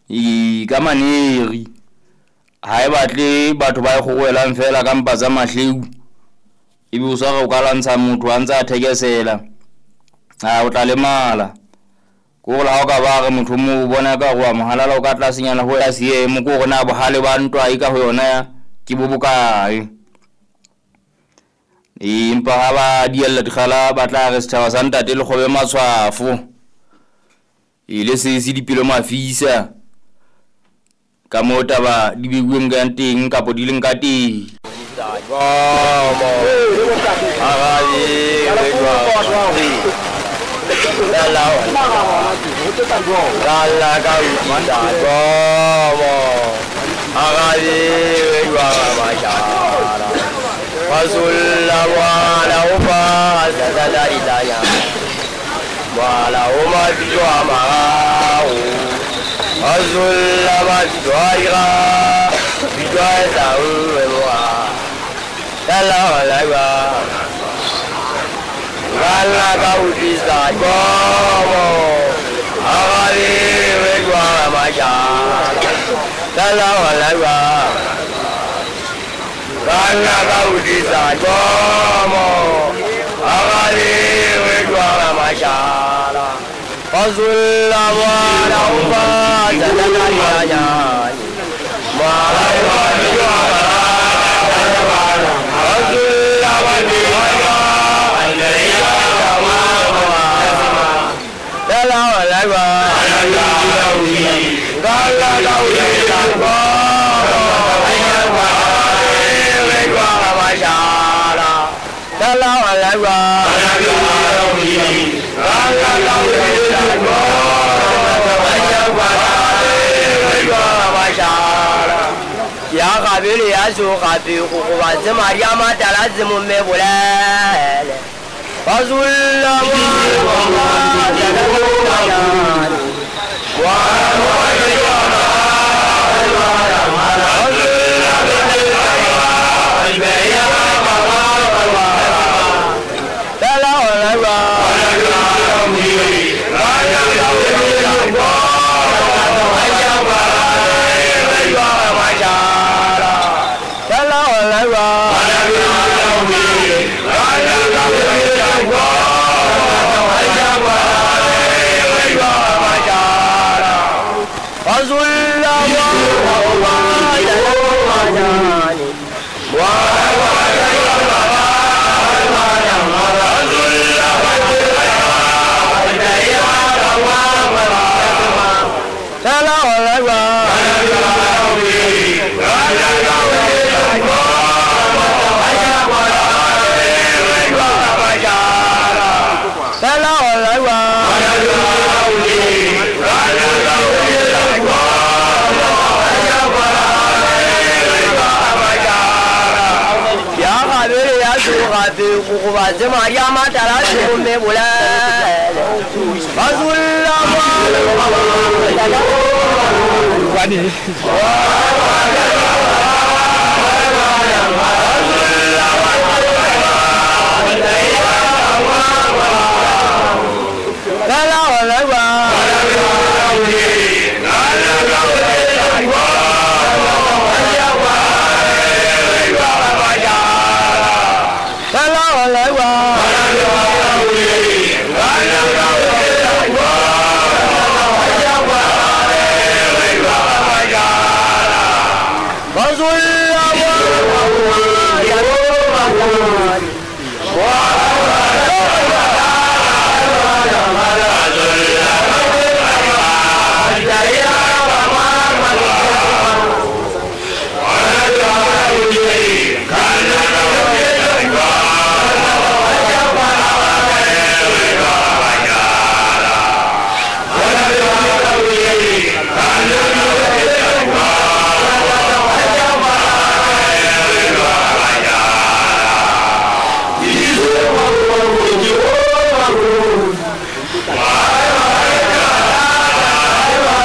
ka maneri ha e batle batho ba go goelang fela ka mpa tsa mahleu ebe o sa go ka lantsha motho a ntse a thekesela o tla le mala go la ga ba re motho mo bona ka go amohalala o ka tlasenyana ho ya seemo go gona bohale ba ntwa ka ho yona ya ke bo bokae empa ha ba diella dikgala ba tla re setjhaba sa ntate le gobe matshwafo ile se dipelo mafisa ka mota ba di bebueng ka teng kapo di leng ka teng ya kabili ya so kabi ko ba zama ya mata lazimu me bulale fazulla Wani